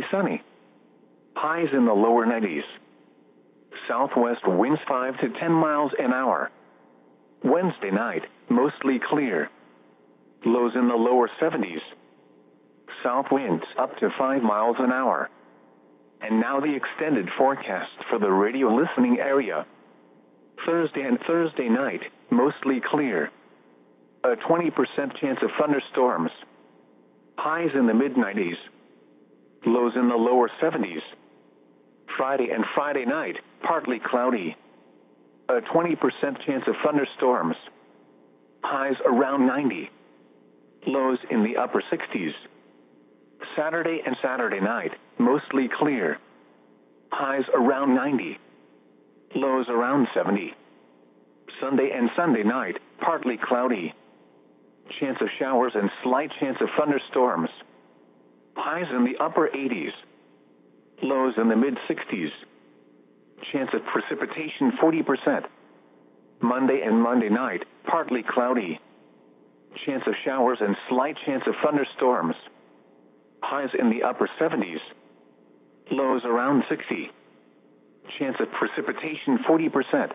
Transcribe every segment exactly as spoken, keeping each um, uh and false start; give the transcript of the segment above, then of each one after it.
sunny. Highs in the lower nineties. Southwest winds five to ten miles an hour. Wednesday night, mostly clear. Lows in the lower seventies. South winds up to five miles an hour. And now the extended forecast for the radio listening area. Thursday and Thursday night, mostly clear. A twenty percent chance of thunderstorms. Highs in the mid nineties. Lows in the lower seventies. Friday and Friday night, partly cloudy. A twenty percent chance of thunderstorms. Highs around ninety. Lows in the upper sixties. Saturday and Saturday night, mostly clear. Highs around ninety. Lows around seventy. Sunday and Sunday night, partly cloudy. Chance of showers and slight chance of thunderstorms. Highs in the upper eighties. Lows in the mid sixties. Chance of precipitation forty percent. Monday and Monday night, partly cloudy. Chance of showers and slight chance of thunderstorms. Highs in the upper seventies. Lows around sixty. Chance of precipitation forty percent.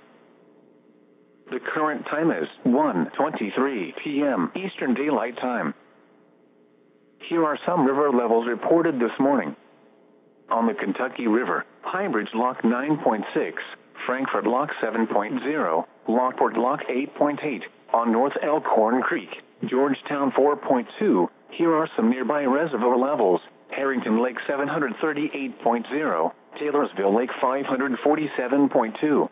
The current time is one twenty-three p m Eastern Daylight Time. Here are some river levels reported this morning. On the Kentucky River, Highbridge Lock nine point six, Frankfort Lock seven point zero, Lockport Lock eight point eight, on North Elkhorn Creek, Georgetown four point two. Here are some nearby reservoir levels. Harrington Lake seven hundred thirty-eight point zero, Taylorsville Lake five hundred forty-seven point two.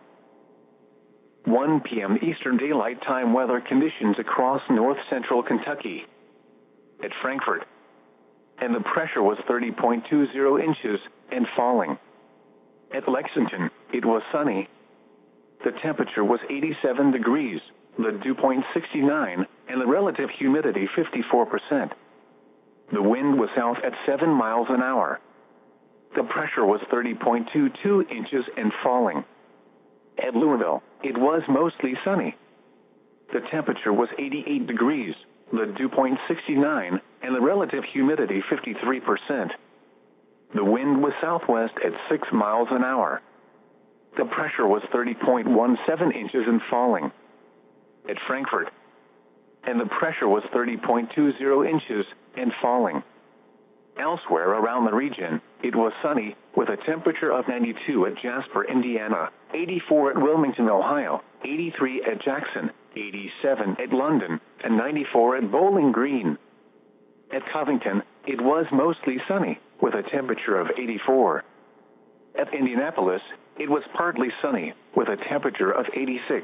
one p m Eastern Daylight Time weather conditions across north central Kentucky. At Frankfort, and the pressure was thirty point two zero inches and falling. At Lexington, it was sunny. The temperature was eighty-seven degrees, the dew point sixty-nine, and the relative humidity fifty-four percent. The wind was south at seven miles an hour. The pressure was thirty point two two inches and falling. At Louisville, it was mostly sunny. The temperature was eighty-eight degrees, the dew point sixty-nine, and the relative humidity fifty-three percent. The wind was southwest at six miles an hour. The pressure was thirty point one seven inches and falling. At Frankfort, and the pressure was thirty point two zero inches and falling. Elsewhere around the region, it was sunny, with a temperature of ninety-two at Jasper, Indiana, eighty-four at Wilmington, Ohio, eighty-three at Jackson, eighty-seven at London, and ninety-four at Bowling Green. At Covington, it was mostly sunny, with a temperature of eighty-four. At Indianapolis, it was partly sunny, with a temperature of eighty-six.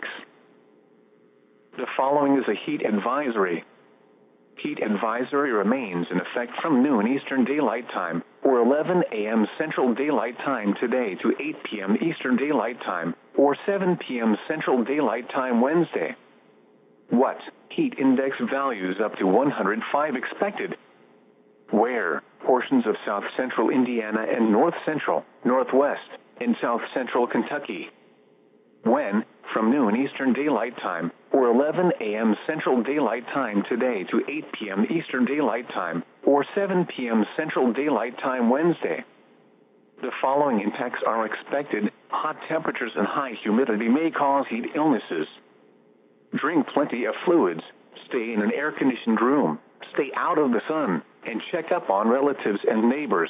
The following is a heat advisory. Heat advisory remains in effect from noon Eastern Daylight Time, or eleven a m Central Daylight Time today to eight p m Eastern Daylight Time, or seven p m Central Daylight Time Wednesday. What? Heat index values up to one hundred five expected. Where? Portions of south central Indiana and north central, northwest, and south central Kentucky. When? From noon Eastern Daylight Time, or eleven a m Central Daylight Time today to eight p m Eastern Daylight Time, or seven p m Central Daylight Time Wednesday. The following impacts are expected. Hot temperatures and high humidity may cause heat illnesses. Drink plenty of fluids, stay in an air-conditioned room, stay out of the sun, and check up on relatives and neighbors.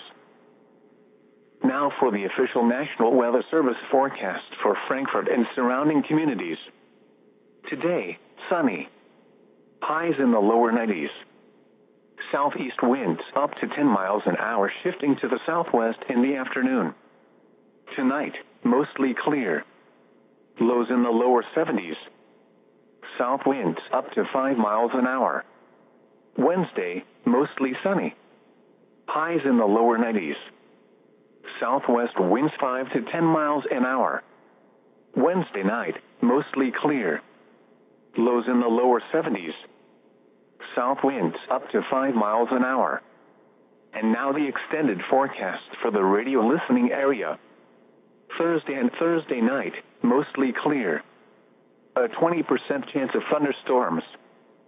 Now for the official National Weather Service forecast for Frankfort and surrounding communities. Today, sunny. Highs in the lower nineties. Southeast winds up to ten miles an hour, shifting to the southwest in the afternoon. Tonight, mostly clear. Lows in the lower seventies. South winds up to five miles an hour. Wednesday, mostly sunny. Highs in the lower nineties. Southwest winds five to ten miles an hour. Wednesday night, mostly clear. Lows in the lower seventies. South winds up to five miles an hour. And now the extended forecast for the radio listening area. Thursday and Thursday night, mostly clear. A twenty percent chance of thunderstorms.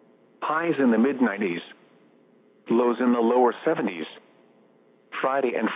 Highs in the mid nineties. Lows in the lower seventies. Friday and